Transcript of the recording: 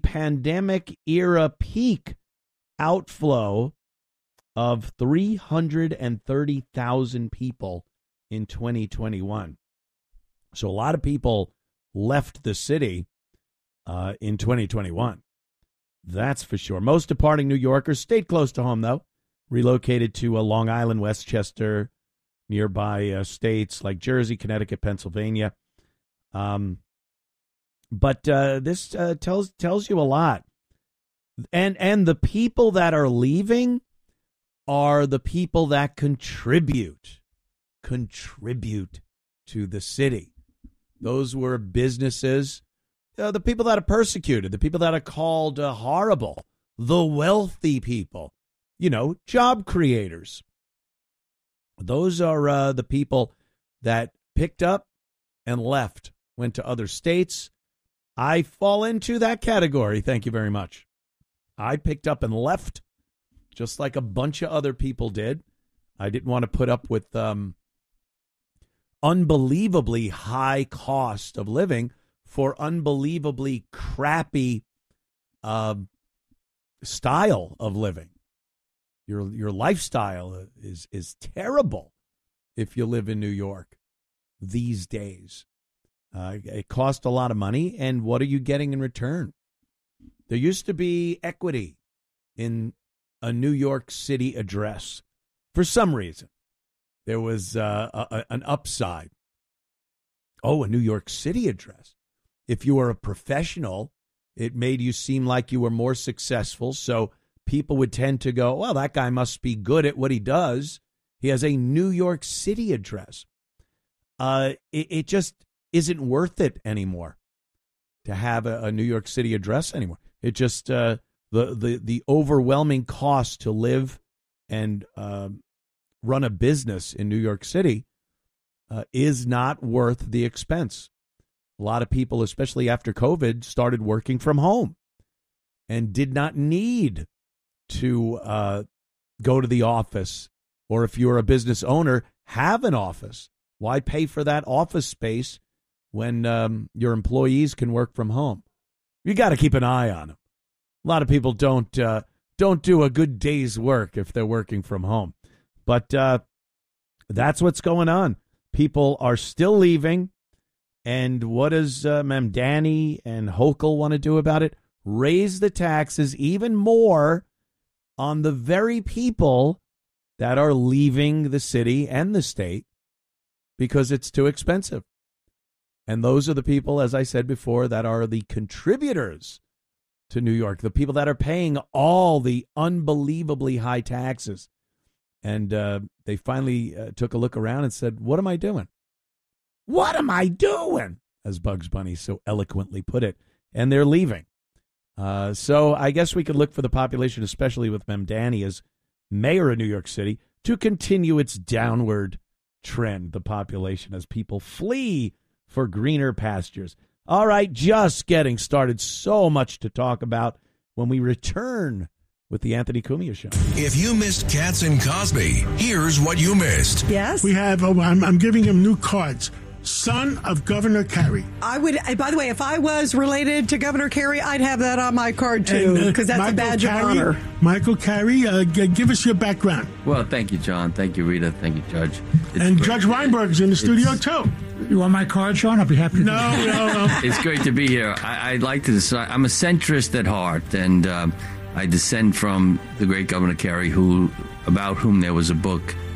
pandemic era peak outflow of 330,000 people in 2021. So a lot of people left the city in 2021. That's for sure. Most departing New Yorkers stayed close to home, though, relocated to Long Island, Westchester, nearby states like Jersey, Connecticut, Pennsylvania. But this tells you a lot. And the people that are leaving are the people that contribute to the city. Those were businesses, the people that are persecuted, the people that are called horrible, the wealthy people, job creators. Those are the people that picked up and left, went to other states. I fall into that category. Thank you very much. I picked up and left just like a bunch of other people did. I didn't want to put up with unbelievably high cost of living for unbelievably crappy style of living. Your lifestyle is terrible if you live in New York these days. It costs a lot of money, and what are you getting in return? There used to be equity in a New York City address. For some reason, there was an upside. Oh, a New York City address. If you were a professional, it made you seem like you were more successful, so people would tend to go, well, that guy must be good at what he does. He has a New York City address. It just isn't worth it anymore to have a New York City address anymore. It just the overwhelming cost to live and run a business in New York City is not worth the expense. A lot of people, especially after COVID, started working from home and did not need to go to the office, or if you're a business owner, have an office. Why pay for that office space when your employees can work from home? You got to keep an eye on them. A lot of people don't do a good day's work if they're working from home. But that's what's going on. People are still leaving. And what does Mamdani and Hochul want to do about it? Raise the taxes even more on the very people that are leaving the city and the state because it's too expensive. And those are the people, as I said before, that are the contributors to New York, the people that are paying all the unbelievably high taxes. And they finally took a look around and said, what am I doing? What am I doing? As Bugs Bunny so eloquently put it. And they're leaving. So I guess we could look for the population, especially with Mamdani as mayor of New York City, to continue its downward trend, the population, as people flee for greener pastures. All right, just getting started. So much to talk about when we return with the Anthony Cumia Show. If you missed Katz and Cosby, here's what you missed. Yes? We have, I'm giving him new cards. Son of Governor Carey. I would, by the way, if I was related to Governor Carey, I'd have that on my card too, because that's Michael a badge Carey, of honor. Michael Carey, give us your background. Well, thank you, John. Thank you, Rita. Thank you, Judge. And Judge Weinberg's in the studio too. You want my card, Sean? I'll be happy to. No. It's great to be here. I'd like to decide. I'm a centrist at heart, and I descend from the great Governor Carey, about whom there was a book